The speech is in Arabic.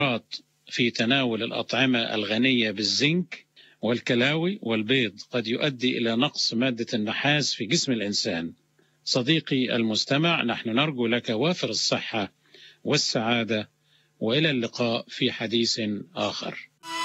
في تناول الأطعمة الغنية بالزنك والكلاوي والبيض قد يؤدي إلى نقص مادة النحاس في جسم الإنسان. صديقي المستمع، نحن نرجو لك وافر الصحة والسعادة، وإلى اللقاء في حديث آخر.